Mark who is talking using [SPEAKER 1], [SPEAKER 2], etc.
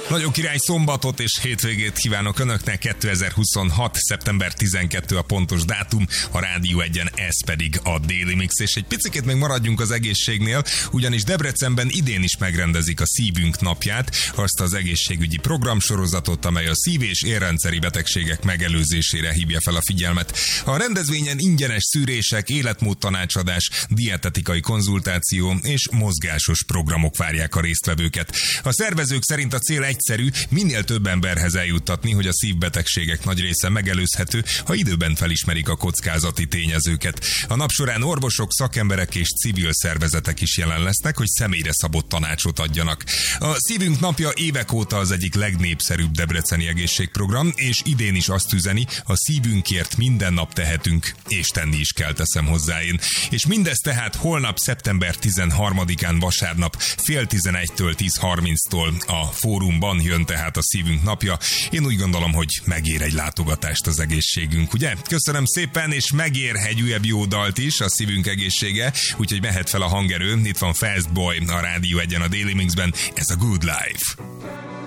[SPEAKER 1] Nagyon király szombatot és hétvégét kívánok Önöknek. 2026. szeptember 12 a pontos dátum, a Rádió Egyen, ez pedig a Daily Mix. És egy picit még maradjunk az egészségnél, ugyanis Debrecenben idén is megrendezik a Szívünk napját, azt az egészségügyi programsorozatot, amely a szív- és érrendszeri betegségek megelőzésére hívja fel a figyelmet. A rendezvényen ingyenes szűrések, életmódtanácsadás, dietetikai konzultáció és mozgásos programok várják a résztvevőket. A szervezők szerint a cél egyszerű, minél több emberhez eljuttatni, hogy a szívbetegségek nagy része megelőzhető, ha időben felismerik a kockázati tényezőket. A nap során orvosok, szakemberek és civil szervezetek is jelen lesznek, hogy személyre szabott tanácsot adjanak. A Szívünk napja évek óta az egyik legnépszerűbb debreceni egészségprogram, és idén is azt üzeni, a szívünkért minden nap tehetünk, és tenni is kell, teszem hozzá én. És mindez tehát holnap szeptember 13-án vasárnap fél 11-től 10:30-tól a fórumban jön tehát a Szívünk napja. Én úgy gondolom, hogy megér egy látogatást az egészségünk, ugye? Köszönöm szépen, és megér egy újabb jó dalt is, a szívünk egészsége, úgyhogy mehet fel a hangerő. Itt van Fast Boy a Rádió Egyen, a Daily Mixben, ez a Good Life.